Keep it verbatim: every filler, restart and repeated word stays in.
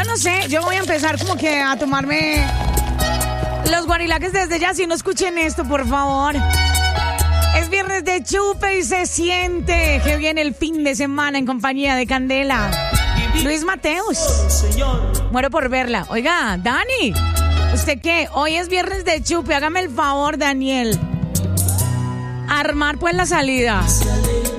no sé, yo voy a empezar como que a tomarme los guarilaques desde ya. Si no, escuchen esto, por favor. Es viernes de chupe y se siente que viene el fin de semana en compañía de Candela. Luis Mateus. Muero por verla. Oiga, Dani, ¿usted qué? Hoy es viernes de chupe. Hágame el favor, Daniel. Armar pues la salida.